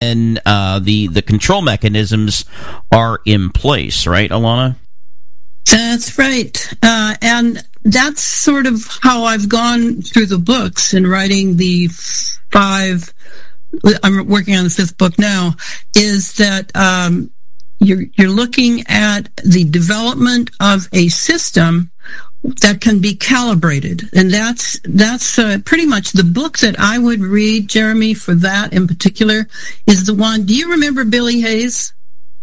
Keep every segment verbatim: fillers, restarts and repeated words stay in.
then uh, the, the control mechanisms are in place, right, Alana? That's right. Uh, and that's sort of how I've gone through the books in writing the five, I'm working on the fifth book now, is that um, you're, you're looking at the development of a system that can be calibrated. And that's that's uh, pretty much the book that I would read, Jeremy, for that in particular, is the one. Do you remember Billy Hayes?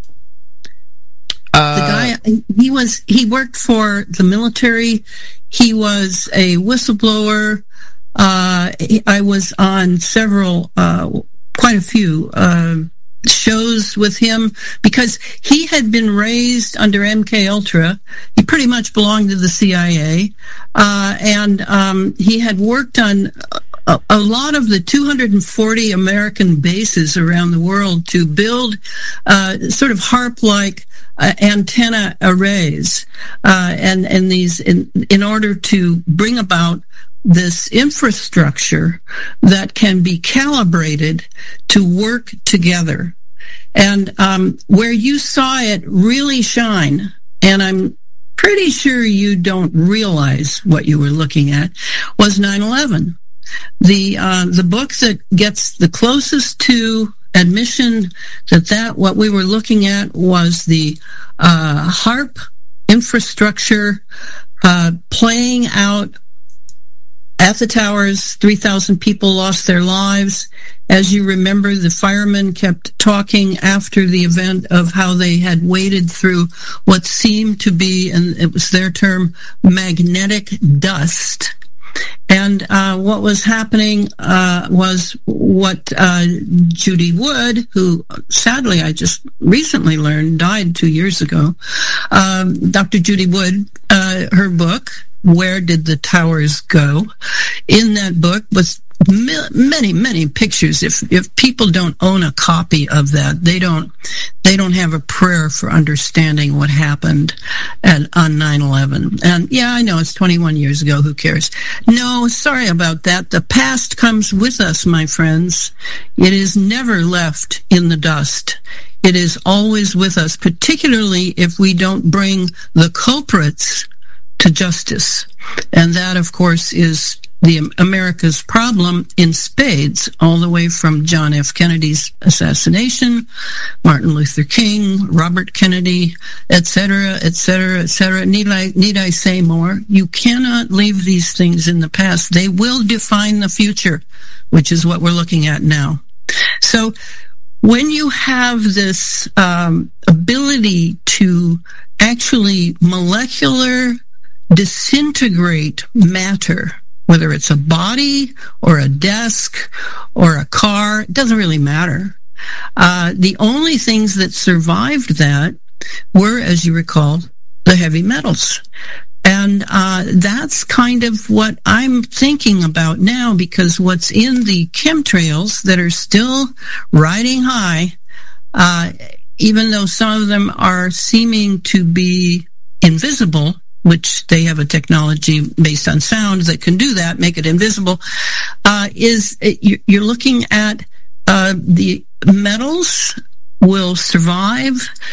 Uh, the guy, he was, he worked for the military. He was a whistleblower. Uh, I was on several, uh, quite a few, uh, shows with him because he had been raised under M K Ultra. He pretty much belonged to the C I A. Uh, and, um, he had worked on a, a lot of the two hundred forty American bases around the world to build, uh, sort of HAARP-like Uh, antenna arrays, uh, and, and these in, in order to bring about this infrastructure that can be calibrated to work together. And, um, where you saw it really shine, and I'm pretty sure you don't realize what you were looking at, was nine eleven. The, uh, the book that gets the closest to admission that that what we were looking at was the uh, HAARP infrastructure uh, playing out at the towers. three thousand people lost their lives. As you remember, the firemen kept talking after the event of how they had waded through what seemed to be, and it was their term, magnetic dust. And uh, what was happening uh, was what uh, Judy Wood, who sadly I just recently learned died two years ago, um, Doctor Judy Wood, uh, her book, Where Did the Towers Go? In that book was many, many pictures. If if people don't own a copy of that, they don't they don't have a prayer for understanding what happened at, on nine eleven. And yeah, I know it's twenty-one years ago. Who cares? No, sorry about that. The past comes with us, my friends. It is never left in the dust. It is always with us, particularly if we don't bring the culprits to justice. And that, of course, is the America's problem in spades, all the way from John F. Kennedy's assassination, Martin Luther King, Robert Kennedy, et cetera, et cetera, et cetera. Need I, need I say more? You cannot leave these things in the past. They will define the future, which is what we're looking at now. So when you have this um, ability to actually molecular disintegrate matter, whether it's a body or a desk or a car, it doesn't really matter. Uh, the only things that survived that were, as you recall, the heavy metals. And uh, that's kind of what I'm thinking about now, because what's in the chemtrails that are still riding high, uh, even though some of them are seeming to be invisible, which they have a technology based on sound that can do that, make it invisible, uh, is it, you're looking at uh, the metals will survive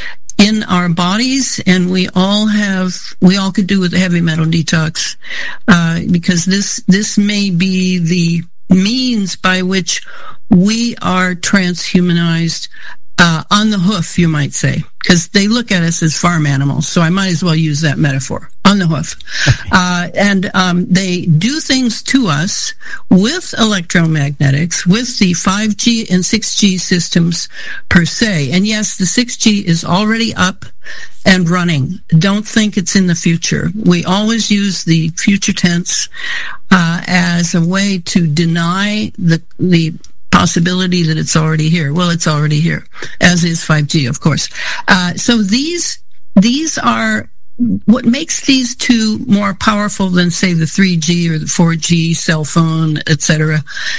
in our bodies, and we all have, we all could do with a heavy metal detox, uh, because this, this may be the means by which we are transhumanized, uh, on the hoof, you might say, because they look at us as farm animals. So I might as well use that metaphor, on the hoof. uh, and, um, they do things to us with electromagnetics, with the five G and six G systems per se. And yes, the six G is already up and running. Don't think it's in the future. We always use the future tense, uh, as a way to deny the, the, possibility that it's already here. Well, it's already here, as is five G, of course. Uh, so these, these are, what makes these two more powerful than, say, the three G or the four G cell phone, et cetera,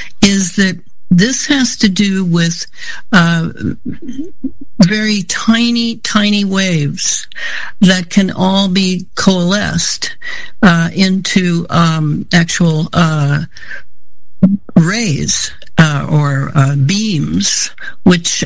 is that this has to do with uh, very tiny, tiny waves that can all be coalesced uh, into um, actual uh, rays uh, or uh, beams, which